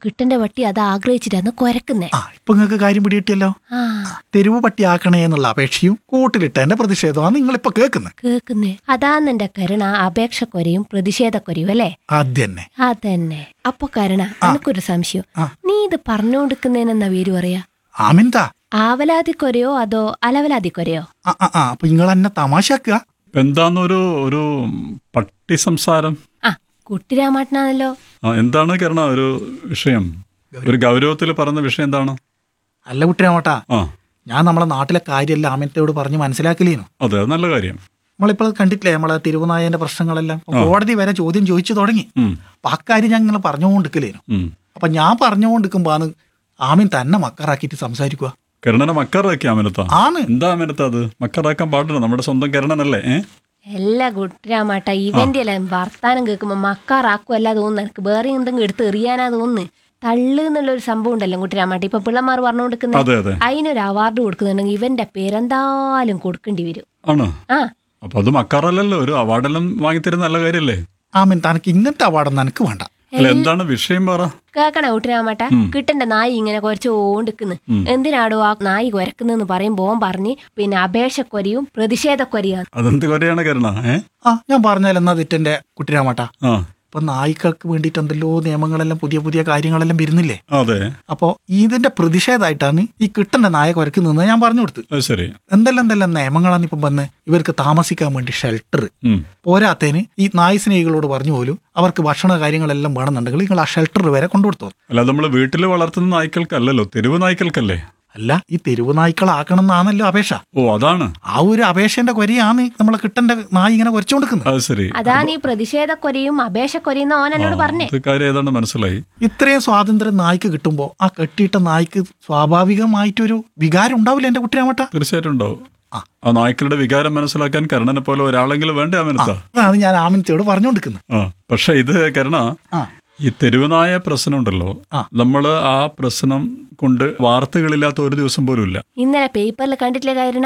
കിട്ടന്റെ പട്ടി അത് ആഗ്രഹിച്ചിട്ടാണ് കൊരക്കുന്നേ. ഇപ്പൊ നിങ്ങൾക്ക് കാര്യം പിടികിട്ടിയല്ലോ. തെരുവ് പട്ടി ആക്കണേ എന്നുള്ള അപേക്ഷയും കൂട്ടിലിട്ടതിന്റെ പ്രതിഷേധമാണ് നിങ്ങളിപ്പോ കേക്കുന്നേ. അതാന്ന് എന്റെ കരുണ അപേക്ഷക്കൊരയും പ്രതിഷേധക്കൊരയും അല്ലേ? അതന്നെ. അപ്പൊ കരുണ, എനിക്കൊരു സംശയം. നീ ഇത് പറഞ്ഞുകൊടുക്കുന്നതിനെന്നാ പേര് പറയാ? ആവലാതിക്കൊരയോ അതോ അലവലാതിക്കൊരയോ? അപ്പൊ നിങ്ങൾ എന്നെ തമാശാക്കുക. എന്താന്നൊരു പട്ടി സംസാരം. കുട്ടിരാമാട്ടനാണല്ലോ. എന്താണ് കരുണ ഒരു വിഷയം? ഒരു ഗൗരവത്തിൽ പറഞ്ഞ വിഷയം എന്താണ്? അല്ല കുട്ടിരാമാട്ടാ, ഞാൻ നമ്മളെ നാട്ടിലെ കാര്യമല്ല ആമിനത്തോട് പറഞ്ഞ് മനസ്സിലാക്കലേനു. അതെ, നല്ല കാര്യം. നമ്മളിപ്പോൾ കണ്ടിട്ടില്ലേ നമ്മളെ തിരുവനായന്റെ പ്രശ്നങ്ങളെല്ലാം കോടതി വരെ ചോദ്യം ചോദിച്ചു തുടങ്ങി. അപ്പൊ ആ കാര്യം ഞാൻ ഇങ്ങനെ പറഞ്ഞുകൊണ്ടിരിക്കലേനു. അപ്പൊ ഞാൻ പറഞ്ഞുകൊണ്ടിരിക്കുമ്പോന്ന് ആമിൻ തന്നെ മക്കറാക്കിയിട്ട് സംസാരിക്കുക. കരുണനെ മക്കറാക്കി ആമിനത്താ? എന്താ ആമിനത്ത അത്? മക്കറാക്കാൻ പാടില്ല, നമ്മുടെ സ്വന്തം കരുണനല്ലേ? എല്ലാ കുട്ടിരാമാട്ട ഇവന്റെ എല്ലാം വർത്താനം കേൾക്കുമ്പോ മക്കാറാക്കുമല്ല തോന്നുന്നു. എനിക്ക് വേറെ എന്തെങ്കിലും എടുത്ത് എറിയാനാ തോന്നുന്നു. തള്ളു എന്നുള്ളൊരു സംഭവം ഉണ്ടല്ലോ കുട്ടിരാമാട്ട, ഇപ്പൊ പിള്ളമാർ പറഞ്ഞുകൊടുക്കുന്നത്. അതിനൊരു അവാർഡ് കൊടുക്കുന്നുണ്ടെങ്കിൽ ഇവന്റെ പേരെന്തായാലും കൊടുക്കേണ്ടി വരും. ആണോ? അപ്പൊ അത് മക്കാറല്ലല്ലോ, ഒരു അവാർഡെല്ലാം വാങ്ങിത്തരുന്ന നല്ല കാര്യല്ലേ? ആമിൻ, തനക്ക് ഇങ്ങനത്തെ അവാർഡൊന്നും എനിക്ക് വേണ്ട. എന്താണ് വിഷയം പറ. കേക്കണ കുട്ടിരാമാട്ട, കിട്ടന്റെ നായി ഇങ്ങനെ കുറച്ചോണ്ടിക്കുന്നു. എന്തിനാടോ ആ നായി കുരക്കുന്നെന്ന് പറയുമ്പോ പറഞ്ഞ് പിന്നെ അപേക്ഷക്കൊരയും പ്രതിഷേധക്കൊരയാണ്. അതെന്ത് കൊരയാണ് കരുണ? ഞാൻ പറഞ്ഞാലെന്നാ തെറ്റെന്റെ കുട്ടിരാമാട്ട. ഇപ്പൊ നായ്ക്കൾക്ക് വേണ്ടിയിട്ട് എന്തെല്ലോ നിയമങ്ങളെല്ലാം പുതിയ പുതിയ കാര്യങ്ങളെല്ലാം വരുന്നില്ലേ? അതെ. അപ്പൊ ഇതിന്റെ പ്രതിഷേധമായിട്ടാണ് ഈ കിട്ടന്റെ നായ കുരക്കുന്നത് ഞാൻ പറഞ്ഞു കൊടുത്തു. ശരി. എന്തെല്ലാം നിയമങ്ങളാണ് ഇപ്പം വന്ന് ഇവർക്ക് താമസിക്കാൻ വേണ്ടി ഷെൽട്ടർ. പോരാത്തതിന് ഈ നായ് സ്നേഹികളോട് പറഞ്ഞു പോലും അവർക്ക് ഭക്ഷണ കാര്യങ്ങളെല്ലാം വേണമെന്നുണ്ടെങ്കിൽ നിങ്ങൾ ആ ഷെൽട്ടർ വരെ കൊണ്ടുകൊടുത്തു. അല്ല, നമ്മള് വീട്ടിൽ വളർത്തുന്ന നായ്ക്കൾക്കല്ലല്ലോ, തെരുവ് നായ്ക്കൾക്കല്ലേ? അല്ല, ഈ തെരുവ് നായ്ക്കളാക്കണം എന്നാണല്ലോ അപേക്ഷ. അതാണ് ആ ഒരു അപേക്ഷന്റെ കൊരയാണ് നമ്മളെ കിട്ടന്റെ നായി ഇങ്ങനെ കുരച്ചുകൊടുക്കുന്നത്. അതാണ് ഈ പ്രതിഷേധക്കൊരയും അപേക്ഷക്കൊരയും ഓനോട് പറഞ്ഞേ. മനസ്സിലായി. ഇത്രയും സ്വാതന്ത്ര്യം നായ്ക്ക് കിട്ടുമ്പോ ആ കെട്ടിയിട്ട നായ്ക്ക് സ്വാഭാവികമായിട്ടൊരു വികാരം ഉണ്ടാവില്ല എന്റെ കുട്ടിരാമട്ട? തീർച്ചയായിട്ടും ഉണ്ടാവും. ആ നായ്ക്കളുടെ വികാരം മനസ്സിലാക്കാൻ കരുണനെ പോലെ ഒരാളെങ്കിലും വേണ്ടേ ആമിനത്ത? അതാണ് ഞാൻ ആമിനത്തോട് പറഞ്ഞുകൊടുക്കുന്നത്. പക്ഷെ ഇത് കരുണ, ഈ തെരുവുനായ പ്രശ്നം ഉണ്ടല്ലോ, നമ്മള് ആ പ്രശ്നം കൊണ്ട് വാർത്തകളില്ലാത്ത ഒരു ദിവസം പോലും ഇല്ല. ഇന്നലെ പേപ്പറിൽ കണ്ടിട്ടില്ലേ കാരണ?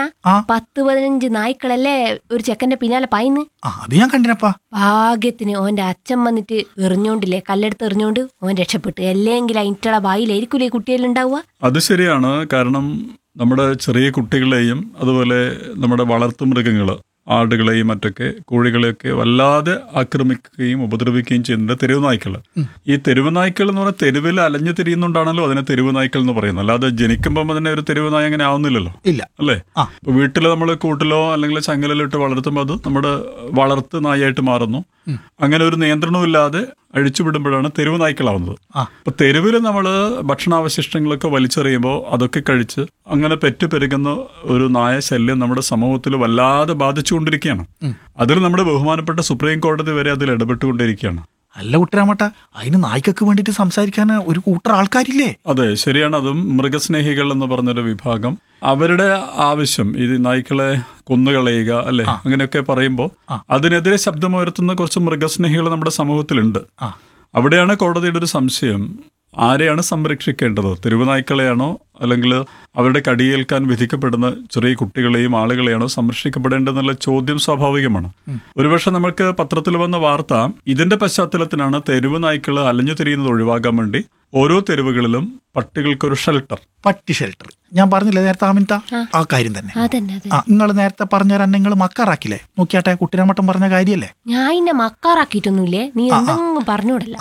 10-15 നായ്ക്കളല്ലേ ഒരു ചെക്കന്റെ പിന്നാലെ പായിന്ന്. അത് ഞാൻ കണ്ടിനപ്പാ. ഭാഗ്യത്തിന് ഓന്റെ അച്ഛൻ വന്നിട്ട് എറിഞ്ഞോണ്ടില്ലേ, കല്ലെടുത്ത് എറിഞ്ഞോണ്ട് ഓൻ രക്ഷപ്പെട്ടു. അല്ലെങ്കിൽ അതിന്റെ വായിലായിരിക്കൂലേ കുട്ടികളുണ്ടാവുക. അത് ശരിയാണ്. കാരണം നമ്മുടെ ചെറിയ കുട്ടികളെയും അതുപോലെ നമ്മുടെ വളർത്തുമൃഗങ്ങള്, ആടുകളെയും മറ്റൊക്കെ കോഴികളെയൊക്കെ വല്ലാതെ ആക്രമിക്കുകയും ഉപദ്രവിക്കുകയും ചെയ്യുന്നുണ്ട് തെരുവ് നായ്ക്കൾ. ഈ തെരുവ് നായ്ക്കൾ എന്ന് പറഞ്ഞാൽ തെരുവിൽ അലഞ്ഞു തിരിയുന്നുണ്ടാണല്ലോ അതിനെ തെരുവ് നായ്ക്കൾ എന്ന് പറയുന്നത്. അല്ലാതെ ജനിക്കുമ്പോൾ തന്നെ ഒരു തെരുവ് നായ അങ്ങനെ ആവുന്നില്ലല്ലോ, ഇല്ല അല്ലേ? ഇപ്പൊ വീട്ടിൽ നമ്മൾ കൂട്ടിലോ അല്ലെങ്കിൽ ചങ്ങലിലോ ഇട്ട് വളർത്തുമ്പോൾ അത് നമ്മുടെ വളർത്ത് നായായിട്ട് മാറുന്നു. അങ്ങനെ ഒരു നിയന്ത്രണവും ഇല്ലാതെ അഴിച്ചുവിടുമ്പോഴാണ് തെരുവ് നായ്ക്കളാവുന്നത്. അപ്പൊ തെരുവിൽ നമ്മൾ ഭക്ഷണാവശിഷ്ടങ്ങളൊക്കെ വലിച്ചെറിയുമ്പോൾ അതൊക്കെ കഴിച്ച് അങ്ങനെ പെരുകുന്ന ഒരു നായ ശല്യം നമ്മുടെ സമൂഹത്തിൽ വല്ലാതെ ബാധിച്ചുകൊണ്ടിരിക്കുകയാണ്. അതിൽ നമ്മുടെ ബഹുമാനപ്പെട്ട സുപ്രീം കോടതി വരെ അതിൽ ഇടപെട്ടുകൊണ്ടിരിക്കുകയാണ്. അല്ല കുട്ടരാമട്ട, അതിന് നായ്ക്കൊക്കെ വേണ്ടിട്ട് സംസാരിക്കാൻ ഒരു കൂട്ടർ ആൾക്കാരില്ലേ? അതെ, ശരിയാണ്. അതും മൃഗസ്നേഹികൾ എന്ന് പറഞ്ഞൊരു വിഭാഗം, അവരുടെ ആവശ്യം ഈ നായ്ക്കളെ കൊന്നുകളയുക അല്ലെ, അങ്ങനെയൊക്കെ പറയുമ്പോൾ അതിനെതിരെ ശബ്ദമുയർത്തുന്ന കുറച്ച് മൃഗസ്നേഹികൾ നമ്മുടെ സമൂഹത്തിലുണ്ട്. അവിടെയാണ് കോടതിയുടെ ഒരു സംശയം, ആരെയാണ് സംരക്ഷിക്കേണ്ടത്? തെരുവ് നായ്ക്കളെയാണോ അല്ലെങ്കിൽ അവരുടെ കടിയേൽക്കാൻ വിധിക്കപ്പെടുന്ന ചെറിയ കുട്ടികളെയും ആളുകളെയാണോ സംരക്ഷിക്കപ്പെടേണ്ടതെന്നുള്ള ചോദ്യം സ്വാഭാവികമാണ്. ഒരുപക്ഷെ നമുക്ക് പത്രത്തിൽ വന്ന വാർത്ത ഇതിന്റെ പശ്ചാത്തലത്തിലാണ് തെരുവ് നായ്ക്കൾ അലഞ്ഞു തിരിയുന്നത് ഒഴിവാക്കാൻ വേണ്ടി ഓരോ തെരുവുകളിലും പട്ടികൾക്കൊരു ഷെൽട്ടർ, പട്ടി ഷെൽട്ടർ. ഞാൻ പറഞ്ഞില്ലേ നേരത്തെ ആമിൻത, ആ കാര്യം തന്നെ. നിങ്ങൾ നേരത്തെ പറഞ്ഞ നിങ്ങൾ മക്കാറാക്കില്ലേ? നോക്കിയാട്ടെ, കുട്ടിരാമട്ടം പറഞ്ഞ കാര്യല്ലേ? ഞാൻ ഇന്നെ മക്കാറാക്കിയിട്ടൊന്നുമില്ലേ, നീ പറഞ്ഞോടല്ല.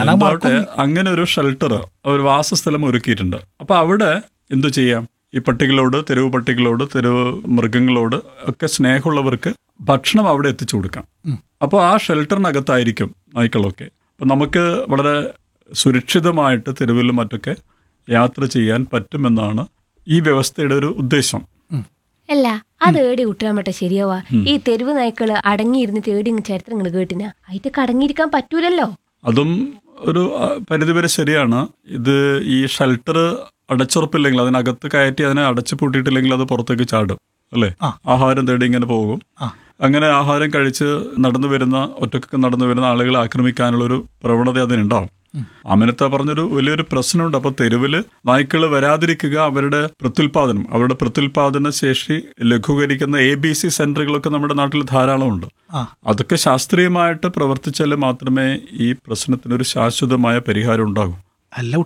അങ്ങനെ ഒരു ഷെൽട്ടർ, ഒരു വാസസ്ഥലം ഒരുക്കിയിട്ടുണ്ട്. അപ്പൊ അവിടെ എന്തു ചെയ്യാം? ഈ പട്ടികളോട്, തെരുവ് പട്ടികളോട്, തെരുവ് മൃഗങ്ങളോട് ഒക്കെ സ്നേഹമുള്ളവർക്ക് ഭക്ഷണം അവിടെ എത്തിച്ചു കൊടുക്കാം. അപ്പോൾ ആ ഷെൽട്ടറിനകത്തായിരിക്കും നായ്ക്കളൊക്കെ. അപ്പം നമുക്ക് വളരെ സുരക്ഷിതമായിട്ട് തെരുവിലും മറ്റൊക്കെ യാത്ര ചെയ്യാൻ പറ്റുമെന്നാണ് ഈ വ്യവസ്ഥയുടെ ഒരു ഉദ്ദേശം. അല്ല, അത് ഏടി കുട്ടാൻ ശരിയാവാ? ഈ തെരുവ് നായ്ക്കള് അടങ്ങിയിരുന്നിട്ട് ഏടി ചരിത്രങ്ങൾ കേട്ടിനാ, അതിറ്റൊക്കെ അടങ്ങിയിരിക്കാൻ പറ്റൂലല്ലോ. അതും ഒരു പരിധിവരെ ശരിയാണ്. ഇത് ഈ ഷെൽട്ടർ അടച്ചുറപ്പില്ലെങ്കിൽ, അതിനകത്ത് കയറ്റി അതിനെ അടച്ചു പൂട്ടിയിട്ടില്ലെങ്കിൽ അത് പുറത്തേക്ക് ചാടും അല്ലേ? ആഹാരം തേടി ഇങ്ങനെ പോകും. അങ്ങനെ ആഹാരം കഴിച്ച് ഒറ്റക്കൊക്കെ നടന്നു വരുന്ന ആളുകളെ ആക്രമിക്കാനുള്ളൊരു പ്രവണത അതിനുണ്ടാവും. അമിനത്ത പറഞ്ഞൊരു വലിയൊരു പ്രശ്നമുണ്ട്. അപ്പൊ തെരുവില് നായ്ക്കൾ വരാതിരിക്കുക, അവരുടെ പ്രത്യുൽപാദന ശേഷി ലഘൂകരിക്കുന്ന ABC സെന്ററുകളൊക്കെ നമ്മുടെ നാട്ടിൽ ധാരാളമുണ്ട്. അതൊക്കെ ശാസ്ത്രീയമായിട്ട് പ്രവർത്തിച്ചാൽ മാത്രമേ ഈ പ്രശ്നത്തിനൊരു ശാശ്വതമായ പരിഹാരം ഉണ്ടാകൂ. അല്ല